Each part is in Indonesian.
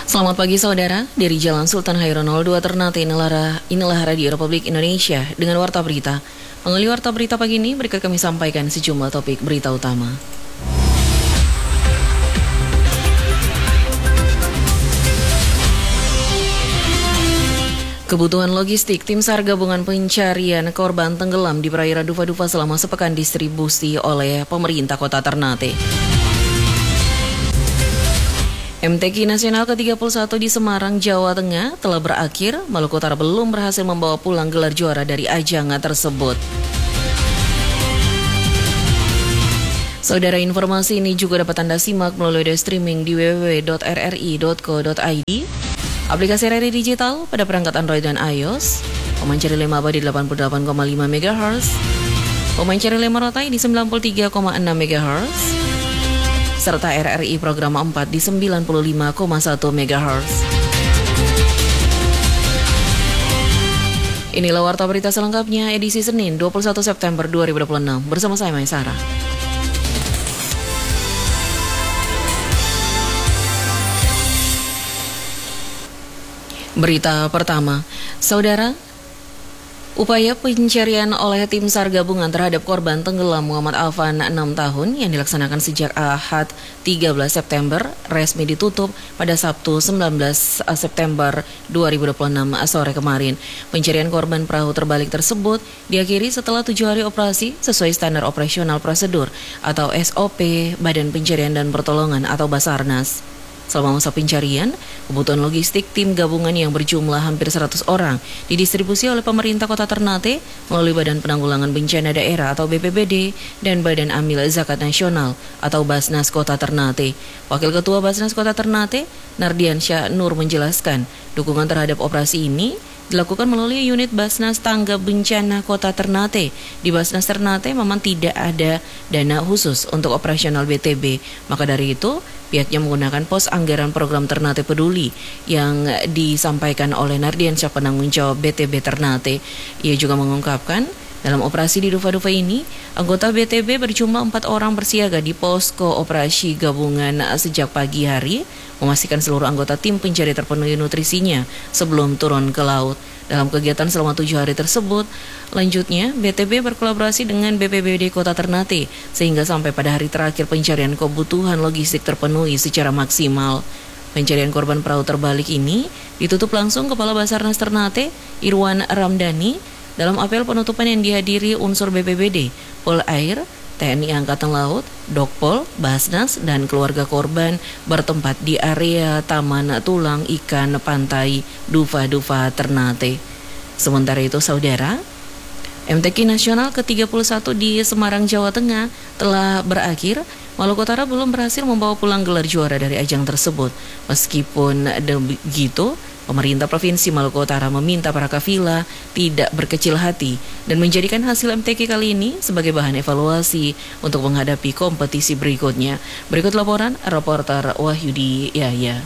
Selamat pagi saudara, dari Jalan Sultan Hairun 02 Ternate, inilah Radio Republik Indonesia dengan Warta Berita. Melalui Warta Berita pagi ini, berikut kami sampaikan sejumlah topik berita utama. Kebutuhan logistik, tim SAR gabungan pencarian korban tenggelam di perairan Dufa-Dufa selama sepekan distribusi oleh pemerintah kota Ternate. MTQ Nasional ke-31 di Semarang, Jawa Tengah telah berakhir. Maluku Utara belum berhasil membawa pulang gelar juara dari ajang tersebut. Saudara, informasi ini juga dapat Anda simak melalui audio streaming di www.rri.co.id, aplikasi RRI Digital pada perangkat Android dan iOS, pemancar lema abadi 88,5 MHz, pemancar lema rotai di 93,6 MHz, serta RRI program 4 di 95,1 MHz. Inilah Warta Berita selengkapnya edisi Senin 21 September 2026 bersama saya Maisara. Berita pertama, saudara, upaya pencarian oleh tim SAR gabungan terhadap korban tenggelam Muhammad Alfan 6 tahun yang dilaksanakan sejak Ahad 13 September resmi ditutup pada Sabtu 19 September 2026 sore kemarin. Pencarian korban perahu terbalik tersebut diakhiri setelah 7 hari operasi sesuai standar operasional prosedur atau SOP Badan Pencarian dan Pertolongan atau Basarnas. Selama masa pencarian, kebutuhan logistik tim gabungan yang berjumlah hampir 100 orang didistribusi oleh pemerintah kota Ternate melalui Badan Penanggulangan Bencana Daerah atau BPBD dan Badan Amil Zakat Nasional atau Basnas Kota Ternate. Wakil Ketua Basnas Kota Ternate, Nardiansyah Nur menjelaskan, dukungan terhadap operasi ini dilakukan melalui unit Basnas Tangga Bencana Kota Ternate. Di Basnas Ternate memang tidak ada dana khusus untuk operasional BTB. Maka dari itu, pihaknya menggunakan pos anggaran program Ternate Peduli yang disampaikan oleh Nardiansyah penanggung jawab BTB Ternate. Ia juga mengungkapkan, dalam operasi di Dufa-Dufa ini, anggota BTB berjumlah 4 orang bersiaga di posko operasi gabungan sejak pagi hari, memastikan seluruh anggota tim pencari terpenuhi nutrisinya sebelum turun ke laut. Dalam kegiatan selama 7 hari tersebut, lanjutnya BTB berkolaborasi dengan BPBD Kota Ternate sehingga sampai pada hari terakhir pencarian kebutuhan logistik terpenuhi secara maksimal. Pencarian korban perahu terbalik ini ditutup langsung Kepala Basarnas Ternate, Irwan Ramdhani, dalam apel penutupan yang dihadiri unsur BPBD, Polair, TNI Angkatan Laut, Dokpol, Basnas, dan keluarga korban bertempat di area Taman Tulang Ikan Pantai Dufa-Dufa Ternate. Sementara itu, saudara, MTQ Nasional ke-31 di Semarang, Jawa Tengah telah berakhir. Maluku Utara belum berhasil membawa pulang gelar juara dari ajang tersebut. Meskipun begitu, pemerintah Provinsi Maluku Utara meminta para kafilah tidak berkecil hati dan menjadikan hasil MTQ kali ini sebagai bahan evaluasi untuk menghadapi kompetisi berikutnya. Berikut laporan reporter Wahyudi Yahya.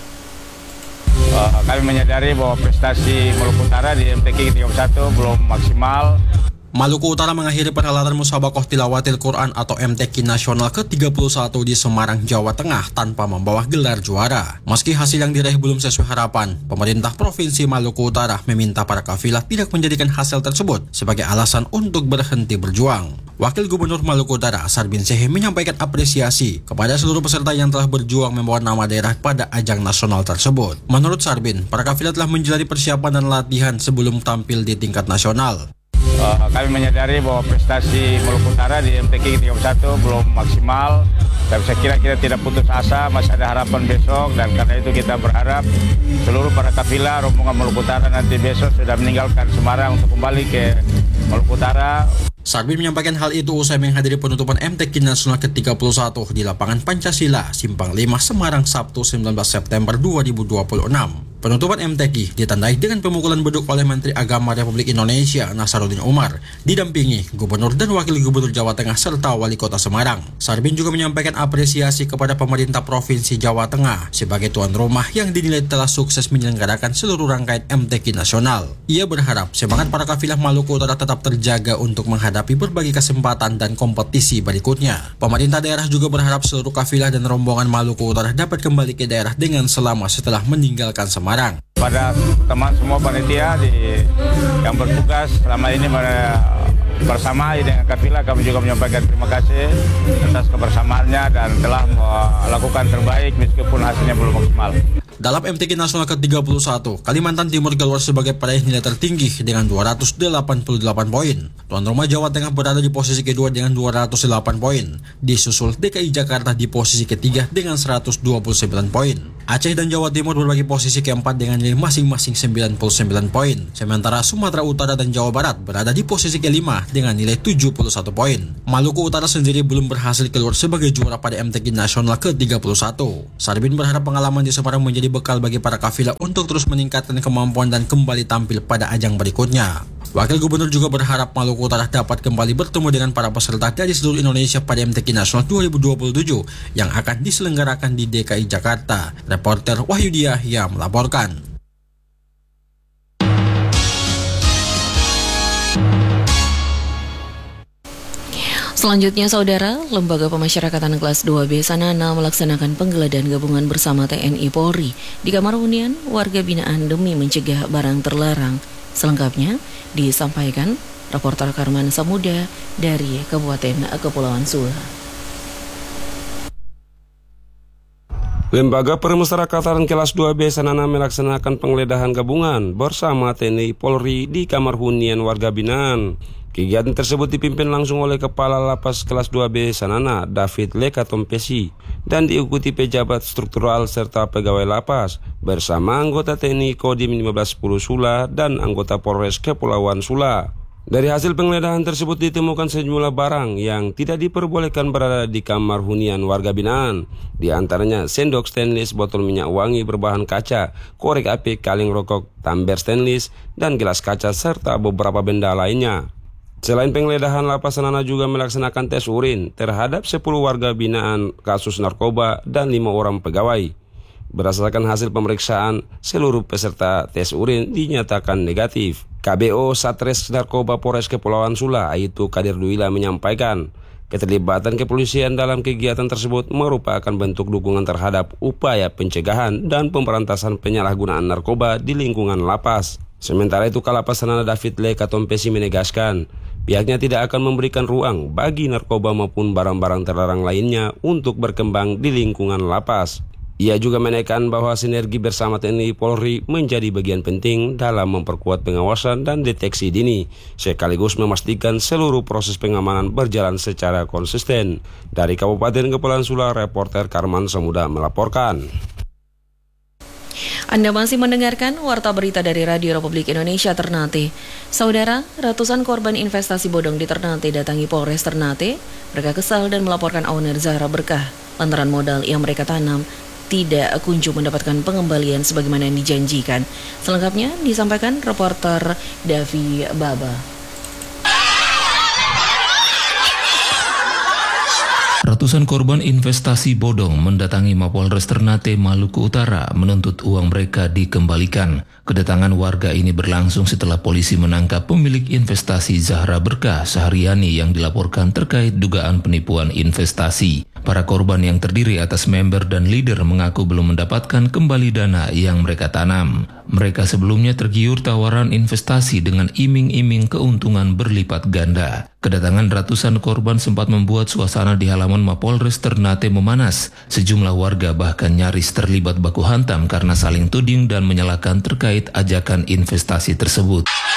Kami menyadari bahwa prestasi Maluku Utara di MTQ 31 belum maksimal. Maluku Utara mengakhiri perhelatan Musabakoh Tilawatil Quran atau MTQ Nasional ke-31 di Semarang, Jawa Tengah tanpa membawa gelar juara. Meski hasil yang diraih belum sesuai harapan, pemerintah Provinsi Maluku Utara meminta para kafilah tidak menjadikan hasil tersebut sebagai alasan untuk berhenti berjuang. Wakil Gubernur Maluku Utara, Sarbin Sehe, menyampaikan apresiasi kepada seluruh peserta yang telah berjuang membawa nama daerah pada ajang nasional tersebut. Menurut Sarbin, para kafilah telah menjalani persiapan dan latihan sebelum tampil di tingkat nasional. Kami menyadari bahwa prestasi Maluku Utara di MTQ 31 belum maksimal, tapi saya kira kita tidak putus asa, masih ada harapan besok, dan karena itu kita berharap seluruh para kafilah rombongan Maluku Utara nanti besok sudah meninggalkan Semarang untuk kembali ke Maluku Utara. Sarbin menyampaikan hal itu usai menghadiri penutupan MTQ Nasional ke-31 di lapangan Pancasila, Simpang 5, Semarang, Sabtu 19 September 2026. Penutupan MTQ ditandai dengan pemukulan beduk oleh Menteri Agama Republik Indonesia Nasaruddin Umar, didampingi Gubernur dan Wakil Gubernur Jawa Tengah serta Wali Kota Semarang. Sarbin juga menyampaikan apresiasi kepada pemerintah Provinsi Jawa Tengah sebagai tuan rumah yang dinilai telah sukses menyelenggarakan seluruh rangkaian MTQ nasional. Ia berharap semangat para kafilah Maluku Utara tetap terjaga untuk menghadapi berbagai kesempatan dan kompetisi berikutnya. Pemerintah daerah juga berharap seluruh kafilah dan rombongan Maluku Utara dapat kembali ke daerah dengan selamat setelah meninggalkan Semarang. Pada teman semua panitia yang bertugas selama ini bersama dengan kafilah, kami juga menyampaikan terima kasih atas kebersamaannya dan telah melakukan terbaik meskipun hasilnya belum maksimal. Dalam MTQ Nasional ke-31, Kalimantan Timur keluar sebagai peraih nilai tertinggi dengan 288 poin. Tuan rumah Jawa Tengah berada di posisi kedua dengan 208 poin. Disusul DKI Jakarta di posisi ketiga dengan 129 poin. Aceh dan Jawa Timur berbagi posisi keempat dengan nilai masing-masing 99 poin. Sementara Sumatera Utara dan Jawa Barat berada di posisi kelima dengan nilai 71 poin. Maluku Utara sendiri belum berhasil keluar sebagai juara pada MTQ Nasional ke-31. Sarbin berharap pengalaman di Semarang menjadi bekal bagi para kafilah untuk terus meningkatkan kemampuan dan kembali tampil pada ajang berikutnya. Wakil Gubernur juga berharap Maluku Utara dapat kembali bertemu dengan para peserta dari seluruh Indonesia pada MTQ Nasional 2027 yang akan diselenggarakan di DKI Jakarta. Reporter Wahyu Diah melaporkan. Selanjutnya, Saudara, Lembaga Pemasyarakatan Kelas 2B Sanana melaksanakan penggeledahan gabungan bersama TNI Polri di kamar hunian warga binaan demi mencegah barang terlarang. Selengkapnya disampaikan reporter Karman Samuda dari Kabupaten Kepulauan Sula. Lembaga Pemasyarakatan Kelas 2B Sanana melaksanakan penggeledahan gabungan bersama TNI Polri di kamar hunian warga binaan. Kegiatan tersebut dipimpin langsung oleh Kepala Lapas Kelas 2B Sanana, David Lekatompesi, dan diikuti pejabat struktural serta pegawai lapas bersama anggota TNI Kodim 1510 Sula dan anggota Polres Kepulauan Sula. Dari hasil penggeledahan tersebut ditemukan sejumlah barang yang tidak diperbolehkan berada di kamar hunian warga binaan. Di antaranya sendok stainless, botol minyak wangi berbahan kaca, korek api, kaleng rokok, tamber stainless, dan gelas kaca serta beberapa benda lainnya. Selain penggeledahan, Lapas Sanana juga melaksanakan tes urin terhadap 10 warga binaan kasus narkoba dan 5 orang pegawai. Berdasarkan hasil pemeriksaan, seluruh peserta tes urin dinyatakan negatif. KBO Satres Narkoba Polres Kepulauan Sula, Aitu Kadir Duila menyampaikan, keterlibatan kepolisian dalam kegiatan tersebut merupakan bentuk dukungan terhadap upaya pencegahan dan pemberantasan penyalahgunaan narkoba di lingkungan lapas. Sementara itu, Kalapas Sanana David Lekatompesi menegaskan, pihaknya tidak akan memberikan ruang bagi narkoba maupun barang-barang terlarang lainnya untuk berkembang di lingkungan lapas. Ia juga menekan bahwa sinergi bersama TNI Polri menjadi bagian penting dalam memperkuat pengawasan dan deteksi dini, sekaligus memastikan seluruh proses pengamanan berjalan secara konsisten. Dari Kabupaten Kepulauan Sula, reporter Karman Samuda melaporkan. Anda masih mendengarkan Warta Berita dari Radio Republik Indonesia Ternate. Saudara, ratusan korban investasi bodong di Ternate datangi Polres Ternate. Mereka kesal dan melaporkan owner Zahra Berkah lantaran modal yang mereka tanam tidak kunjung mendapatkan pengembalian sebagaimana yang dijanjikan. Selengkapnya disampaikan reporter Davi Baba. Ratusan korban investasi bodong mendatangi Mapolres Ternate, Maluku Utara menuntut uang mereka dikembalikan. Kedatangan warga ini berlangsung setelah polisi menangkap pemilik investasi Zahra Berkah Sahriani yang dilaporkan terkait dugaan penipuan investasi. Para korban yang terdiri atas member dan leader mengaku belum mendapatkan kembali dana yang mereka tanam. Mereka sebelumnya tergiur tawaran investasi dengan iming-iming keuntungan berlipat ganda. Kedatangan ratusan korban sempat membuat suasana di halaman Mapolres Ternate memanas. Sejumlah warga bahkan nyaris terlibat baku hantam karena saling tuding dan menyalahkan terkait ajakan investasi tersebut.